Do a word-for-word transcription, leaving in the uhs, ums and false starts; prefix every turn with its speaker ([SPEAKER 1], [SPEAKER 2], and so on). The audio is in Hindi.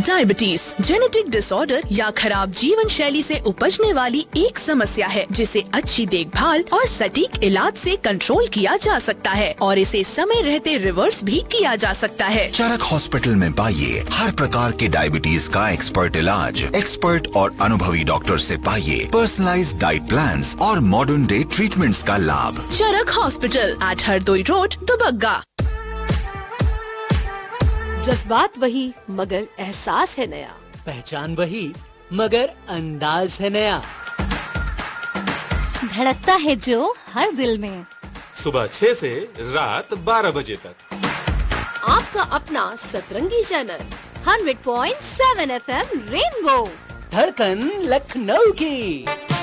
[SPEAKER 1] डायबिटीज जेनेटिक डिसऑर्डर या खराब जीवन शैली से उपजने वाली एक समस्या है जिसे अच्छी देखभाल और सटीक इलाज से कंट्रोल किया जा सकता है और इसे समय रहते रिवर्स भी किया जा सकता है।
[SPEAKER 2] चरक हॉस्पिटल में पाइए हर प्रकार के डायबिटीज का एक्सपर्ट इलाज, एक्सपर्ट और अनुभवी डॉक्टर से पाइए पर्सनलाइज्ड डाइट प्लान्स और मॉडर्न डे ट्रीटमेंट्स का लाभ।
[SPEAKER 1] चरक hospital eight Hardoi road, Dubagga.
[SPEAKER 3] जज्बात वही मगर एहसास है नया,
[SPEAKER 4] पहचान वही मगर अंदाज है नया,
[SPEAKER 5] धड़कता है जो हर दिल में,
[SPEAKER 6] सुबह छह से रात बारह बजे तक।
[SPEAKER 3] आपका अपना सतरंगी channel hundred point seven F M rainbow,
[SPEAKER 4] धड़कन लखनऊ की।